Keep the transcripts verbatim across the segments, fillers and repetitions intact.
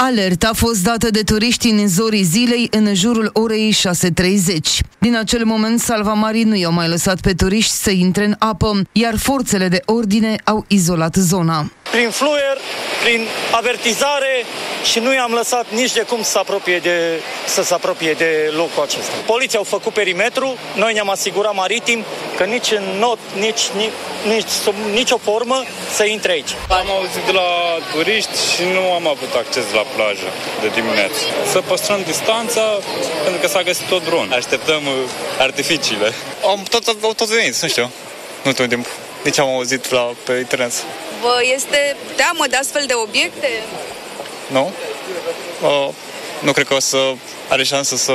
Alerta a fost dată de turiști în zorii zilei în jurul orei șase treizeci. Din acel moment, salvamarii nu i-au mai lăsat pe turiști să intre în apă, iar forțele de ordine au izolat zona. Prin fluier, prin avertizare și nu i-am lăsat nici de cum să se apropie de, să se apropie de locul acesta. Poliția au făcut perimetru, noi ne-am asigurat maritim că nici în not, nici, nici, nici sub nicio formă să intre aici. Am auzit de la turiști și nu am avut acces la plajă de dimineață. Să păstrăm distanța pentru că s-a găsit tot dron. Așteptăm artificiile. Am tot, tot venit, nu știu, nu tot timp. Nici am auzit la, pe internet. Vă este teamă de astfel de obiecte? Nu. Uh, nu cred că o să are șansă să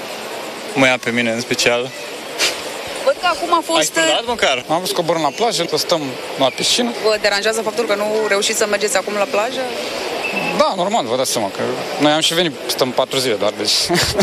mă ia pe mine în special. Văd că acum a fost... Ai spălat măcar? Am vrut coborâm la plajă, că stăm la piscină. Vă deranjează faptul că nu reușiți să mergeți acum la plajă? Da, normal, vă dați seama că noi am și venit, stăm patru zile doar, deci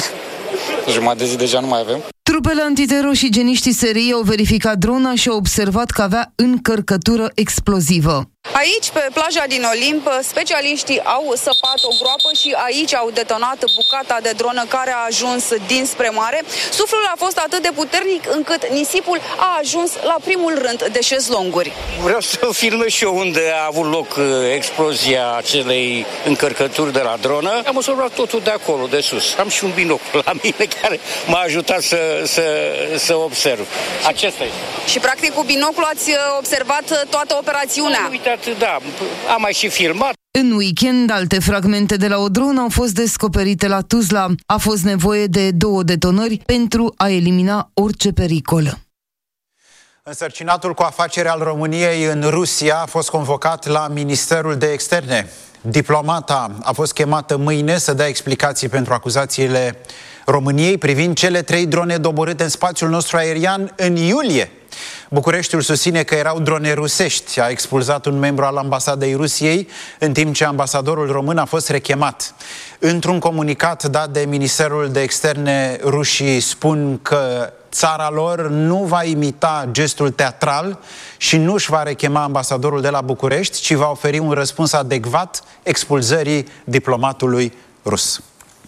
jumătate de zi deja nu mai avem. Trupele antiteror și geniștii S R I au verificat drona și au observat că avea încărcătură explozivă. Aici, pe plaja din Olimp, specialiștii au săpat o groapă și aici au detonat bucata de dronă care a ajuns dinspre mare. Suflul a fost atât de puternic încât nisipul a ajuns la primul rând de șezlonguri. Vreau să filmez și eu unde a avut loc explozia acelei încărcături de la dronă. Am observat totul de acolo, de sus. Am și un binocul la mine care m-a ajutat să, să, să observ. Acesta este. Și practic cu binocul ați observat toată operațiunea. Am uitat, da, am mai și filmat. În weekend, alte fragmente de la o dronă au fost descoperite la Tuzla. A fost nevoie de două detonări pentru a elimina orice pericol. Însărcinatul cu afaceri al României în Rusia a fost convocat la Ministerul de Externe. Diplomata a fost chemată mâine să dea explicații pentru acuzațiile României privind cele trei drone doborâte în spațiul nostru aerian în iulie. Bucureștiul susține că erau drone rusești. A expulzat un membru al ambasadei Rusiei, în timp ce ambasadorul român a fost rechemat. Într-un comunicat dat de Ministerul de Externe, rușii spun că țara lor nu va imita gestul teatral și nu își va rechema ambasadorul de la București, ci va oferi un răspuns adecvat expulzării diplomatului rus.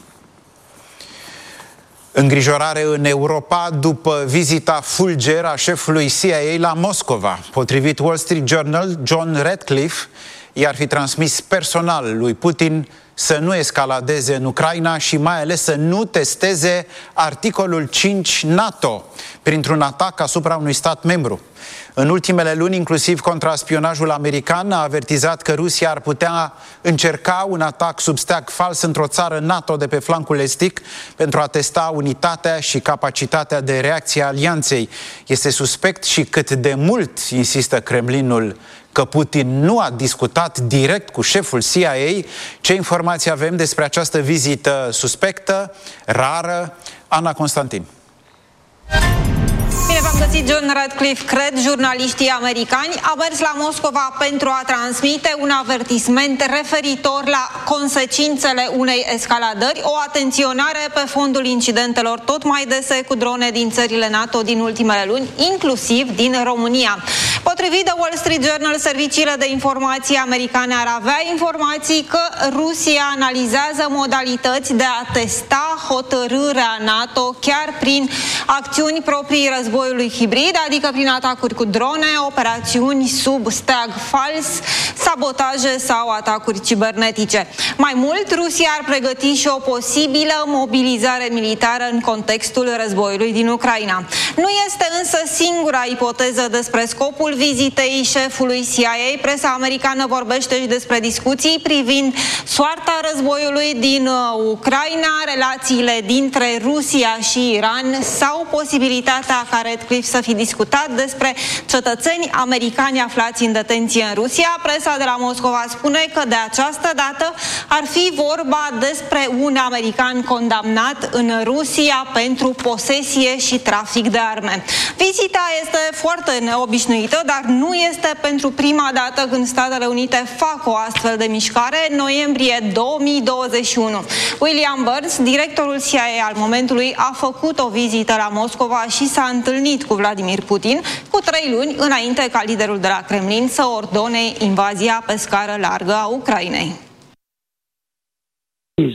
Îngrijorare în Europa după vizita fulger a șefului C I A la Moscova. Potrivit Wall Street Journal, John Ratcliffe i-ar fi transmis personal lui Putin să nu escaladeze în Ucraina și mai ales să nu testeze articolul cinci NATO printr-un atac asupra unui stat membru. În ultimele luni, inclusiv contraspionajul american a avertizat că Rusia ar putea încerca un atac sub steag fals într-o țară NATO de pe flancul estic pentru a testa unitatea și capacitatea de reacție a alianței. Este suspect și cât de mult insistă Kremlinul că Putin nu a discutat direct cu șeful C I A. Ce informații avem despre această vizită suspectă, rară? Ana Constantin. Bine v-am găsit, John Ratcliffe, cred jurnaliștii americani, a mers la Moscova pentru a transmite un avertisment referitor la consecințele unei escaladări, o atenționare pe fondul incidentelor tot mai dese cu drone din țările NATO din ultimele luni, inclusiv din România. Potrivit de Wall Street Journal, serviciile de informații americane ar avea informații că Rusia analizează modalități de a testa hotărârea NATO chiar prin acțiuni proprii războiului hibrid, adică prin atacuri cu drone, operațiuni sub steag fals, sabotaje sau atacuri cibernetice. Mai mult, Rusia ar pregăti și o posibilă mobilizare militară în contextul războiului din Ucraina. Nu este însă singura ipoteză despre scopul vizitei șefului C I A. Presa americană vorbește și despre discuții privind soarta războiului din Ucraina, relațiile dintre Rusia și Iran sau posibilitatea ca Ratcliffe să fi discutat despre cetățeni americani aflați în detenție în Rusia. Presa de la Moscova spune că de această dată ar fi vorba despre un american condamnat în Rusia pentru posesie și trafic de arme. Vizita este foarte neobișnuită, dar nu este pentru prima dată când Statele Unite fac o astfel de mișcare. În noiembrie două mii douăzeci și unu, William Burns, directorul C I A al momentului, a făcut o vizită la Moscova și s-a întâlnit cu Vladimir Putin cu trei luni înainte ca liderul de la Kremlin, Kremlin, să ordone invazia pe scară largă a Ucrainei.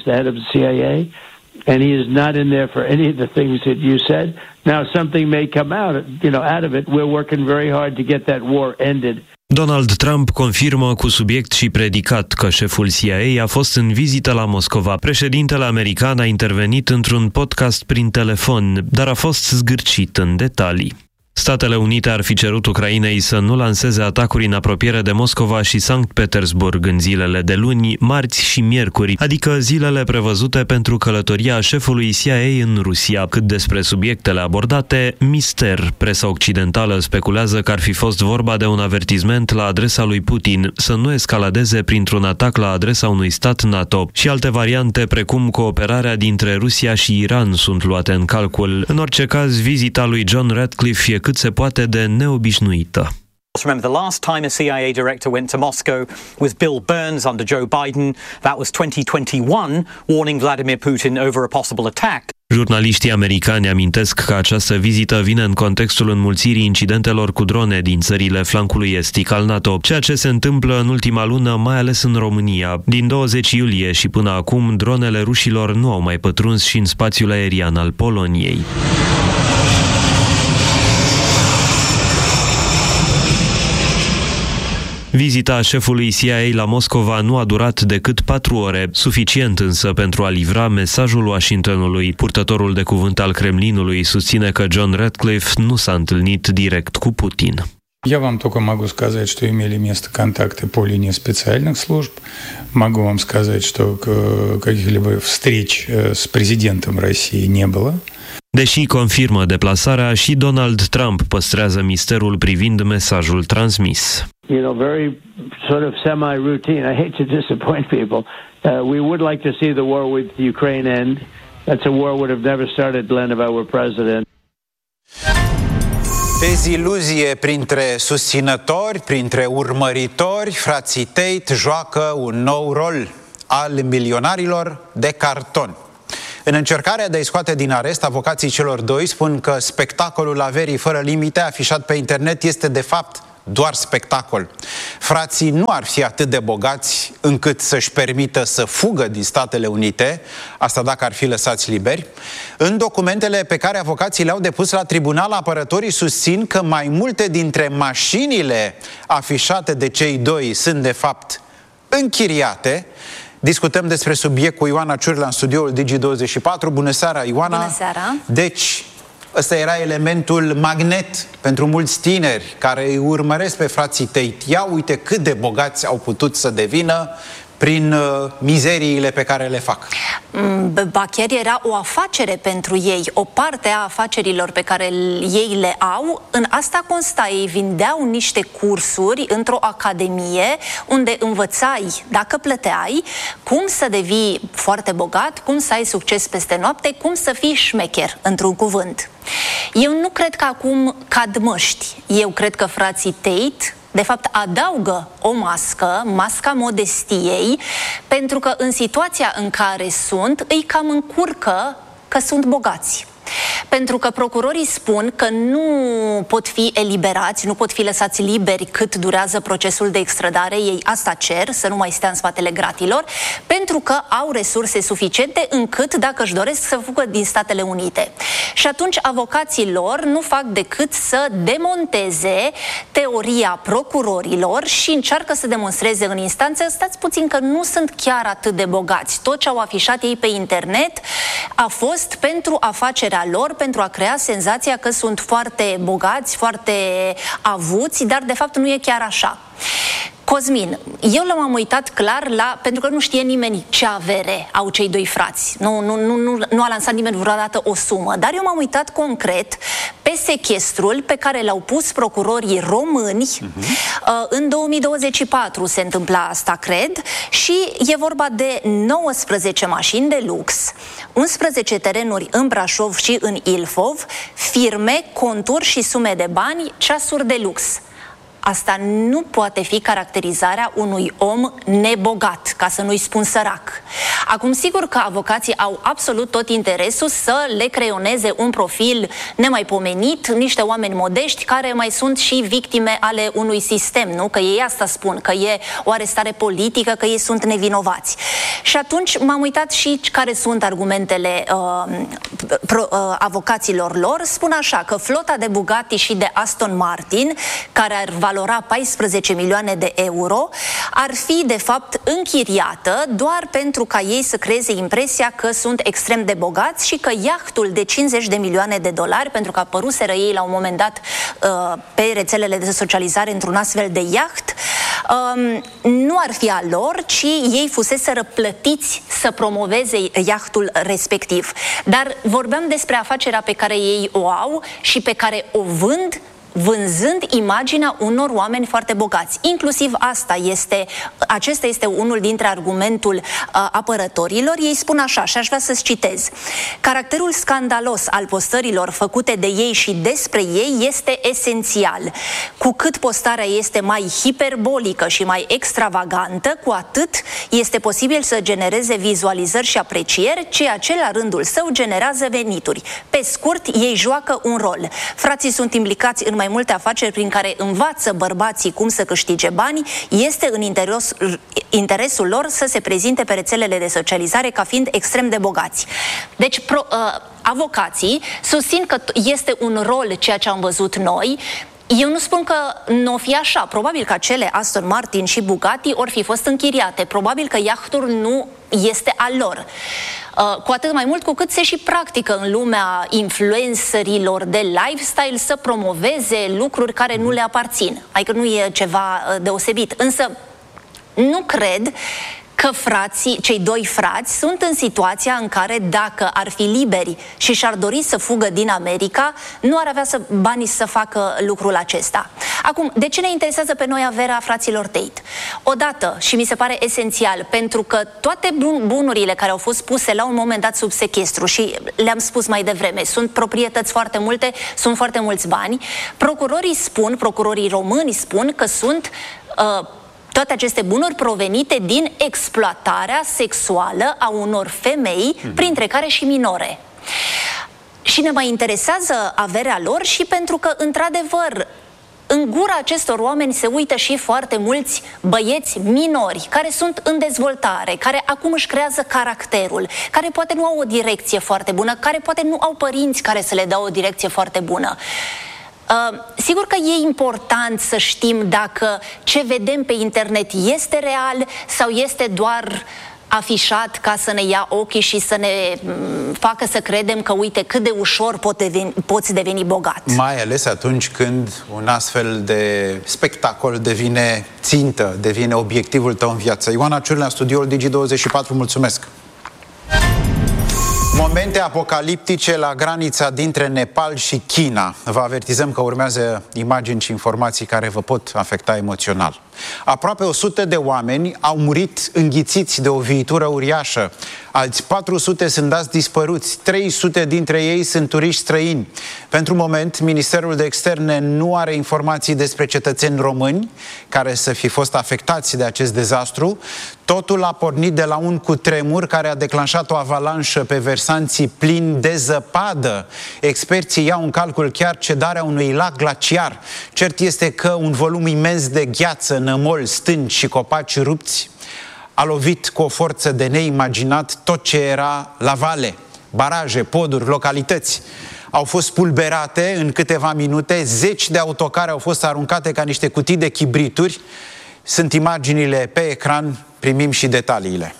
the head of the C I A, and he is not in there for any of the things that you said. Now, something may come out, you know, out of it. We're working very hard to get that war ended. Donald Trump confirmă cu subiect și predicat că șeful C I A a fost în vizită la Moscova. Președintele american a intervenit într-un podcast prin telefon, dar a fost zgârcit în detalii. Statele Unite ar fi cerut Ucrainei să nu lanseze atacuri în apropiere de Moscova și Sankt Petersburg în zilele de luni, marți și miercuri, adică zilele prevăzute pentru călătoria șefului C I A în Rusia. Cât despre subiectele abordate, mister. Presa occidentală speculează că ar fi fost vorba de un avertisment la adresa lui Putin să nu escaladeze printr-un atac la adresa unui stat NATO și alte variante precum cooperarea dintre Rusia și Iran sunt luate în calcul. În orice caz, vizita lui John Ratcliffe e cât se poate de neobișnuită. Remember, the last time a C I A director went to Moscow with Bill Burns under Joe Biden, that was twenty twenty-one, warning Vladimir Putin over a possible attack. Jurnaliștii americani amintesc că această vizită vine în contextul înmulțirii incidentelor cu drone din țările flancului estic al NATO, ceea ce se întâmplă în ultima lună, mai ales în România. Din douăzeci iulie și până acum, dronele rușilor nu au mai pătruns și în spațiul aerian al Poloniei. Vizita șefului C I A la Moscova nu a durat decât patru ore, suficient însă pentru a livra mesajul Washingtonului. Purtătorul de cuvânt al Kremlinului susține că John Ratcliffe nu s-a întâlнit direct cu Putin. Я вам только могу сказать, что имели место контакты по линии специальных служб. Могу вам сказать, что каких-либо встреч с президентом России не было. Deși confirmă deplasarea, și Donald Trump păstrează misterul privind mesajul transmis. You know, very sort of semi-routine. I hate to disappoint people. Uh, we would like to see the war with Ukraine end. That's a war would have never started, Glenn, if I were president. Deziluzie printre susținători, printre urmăritori, frații Tate joacă un nou rol al milionarilor de carton. În încercarea de a-i scoate din arest, avocații celor doi spun că spectacolul averii fără limite afișat pe internet este de fapt doar spectacol. Frații nu ar fi atât de bogați încât să-și permită să fugă din Statele Unite, asta dacă ar fi lăsați liberi. În documentele pe care avocații le-au depus la tribunal, apărătorii susțin că mai multe dintre mașinile afișate de cei doi sunt de fapt închiriate. Discutăm despre subiect cu Ioana Ciurla în studioul Digi douăzeci și patru. Bună seara, Ioana! Bună seara! Deci, ăsta era elementul magnet pentru mulți tineri care îi urmăresc pe frații Tate. Ia uite cât de bogați au putut să devină prin uh, mizeriile pe care le fac. Ba chiar era o afacere pentru ei, o parte a afacerilor pe care ei le au. În asta consta, ei vindeau niște cursuri într-o academie unde învățai, dacă plăteai, cum să devii foarte bogat, cum să ai succes peste noapte, cum să fii șmecher, într-un cuvânt. Eu nu cred că acum cad măști. Eu cred că frații Tate de fapt adaugă o mască, masca modestiei, pentru că în situația în care sunt, îi cam încurcă că sunt bogați. Pentru că procurorii spun că nu pot fi eliberați, nu pot fi lăsați liberi cât durează procesul de extradare, ei asta cer, să nu mai stea în spatele gratilor, pentru că au resurse suficiente încât, dacă își doresc, să fugă din Statele Unite. Și atunci avocații lor nu fac decât să demonteze teoria procurorilor și încearcă să demonstreze în instanță, stați puțin, că nu sunt chiar atât de bogați. Tot ce au afișat ei pe internet a fost pentru afacerea lor, pentru a crea senzația că sunt foarte bogați, foarte avuți, dar de fapt nu e chiar așa. Cosmin, eu l-am uitat clar la, pentru că nu știe nimeni ce avere au cei doi frați. Nu, nu, nu, nu, nu a lansat nimeni vreodată o sumă, dar eu m-am uitat concret pe sechestrul pe care l-au pus procurorii români. uh-huh. În două mii douăzeci și patru se întâmpla asta, cred, și e vorba de nouăsprezece mașini de lux, unsprezece terenuri în Brașov și în Ilfov, firme, conturi și sume de bani, ceasuri de lux. Asta nu poate fi caracterizarea unui om nebogat, ca să nu-i spun sărac. Acum, sigur că avocații au absolut tot interesul să le creioneze un profil nemaipomenit, niște oameni modești care mai sunt și victime ale unui sistem, nu? Că ei asta spun, că e o arestare politică, că ei sunt nevinovați. Și atunci m-am uitat și care sunt argumentele uh, pro, uh, avocaților lor. Spun așa, că flota de Bugatti și de Aston Martin, care ar valora paisprezece milioane de euro, ar fi de fapt închiriată doar pentru ca ei să creeze impresia că sunt extrem de bogați și că iahtul de cincizeci de milioane de dolari, pentru că apăruseră ei la un moment dat uh, pe rețelele de socializare într-un astfel de iaht, um, nu ar fi al lor, ci ei fuseseră plătiți să promoveze iahtul respectiv. Dar vorbeam despre afacerea pe care ei o au și pe care o vând, vânzând imaginea unor oameni foarte bogați. Inclusiv asta este, acesta este unul dintre argumentul uh, apărătorilor. Ei spun așa, și aș vrea să-ți citez: caracterul scandalos al postărilor făcute de ei și despre ei este esențial. Cu cât postarea este mai hiperbolică și mai extravagantă, cu atât este posibil să genereze vizualizări și aprecieri, ceea ce la rândul său generează venituri. Pe scurt, ei joacă un rol. Frații sunt implicați în mai mai multe afaceri prin care învață bărbații cum să câștige bani. Este în interes, interesul lor să se prezinte pe rețelele de socializare ca fiind extrem de bogați. Deci pro, uh, avocații susțin că este un rol ceea ce am văzut noi. Eu nu spun că nu o fi așa. Probabil că acele Aston Martin și Bugatti ori fi fost închiriate. Probabil că iahtul nu este al lor. Uh, cu atât mai mult cu cât se și practică în lumea influencerilor de lifestyle să promoveze lucruri care nu le aparțin. Adică nu e ceva uh, deosebit. Însă nu cred că frații, cei doi frați sunt în situația în care, dacă ar fi liberi și și-ar dori să fugă din America, nu ar avea să, banii să facă lucrul acesta. Acum, de ce ne interesează pe noi averea fraților Tate? Odată, și mi se pare esențial, pentru că toate bun bunurile care au fost puse la un moment dat sub sechestru, și le-am spus mai devreme, sunt proprietăți foarte multe, sunt foarte mulți bani, procurorii spun, procurorii români spun că sunt uh, toate aceste bunuri provenite din exploatarea sexuală a unor femei, printre care și minore. Și ne mai interesează averea lor și pentru că, într-adevăr, în gura acestor oameni se uită și foarte mulți băieți minori care sunt în dezvoltare, care acum își creează caracterul, care poate nu au o direcție foarte bună, care poate nu au părinți care să le dau o direcție foarte bună. Uh, sigur că e important să știm dacă ce vedem pe internet este real sau este doar afișat ca să ne ia ochii și să ne m, facă să credem că, uite, cât de ușor pot deveni, poți deveni bogat. Mai ales atunci când un astfel de spectacol devine țintă, devine obiectivul tău în viață. Ioana Ciurlea, studioul Digi douăzeci și patru, mulțumesc! Momente apocaliptice la granița dintre Nepal și China. Vă avertizăm că urmează imagini și informații care vă pot afecta emoțional. Aproape o sută de oameni au murit înghițiți de o viitură uriașă. Alți patru sute sunt dați dispăruți. trei sute dintre ei sunt turiști străini. Pentru moment, Ministerul de Externe nu are informații despre cetățeni români care să fi fost afectați de acest dezastru. Totul a pornit de la un cutremur care a declanșat o avalanșă pe versanții plini de zăpadă. Experții iau în calcul chiar cedarea unui lac glaciar. Cert este că un volum imens de gheață, nămol, stânci și copaci rupți a lovit cu o forță de neimaginat tot ce era la vale. Baraje, poduri, localități au fost pulberate în câteva minute, zeci de autocare au fost aruncate ca niște cutii de chibrituri. Sunt imaginile pe ecran, primim și detaliile.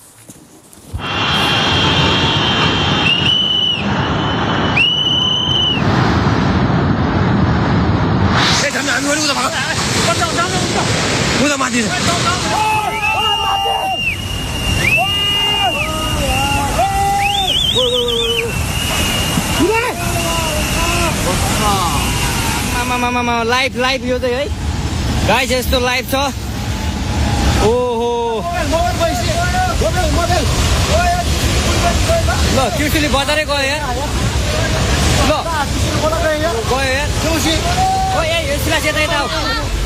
Mama mama live live yo đấy guys just to live cho oh lo क्यों चली बता रहे कोई यार lo कोई यार क्यों सी कोई यार ये सिला चेता है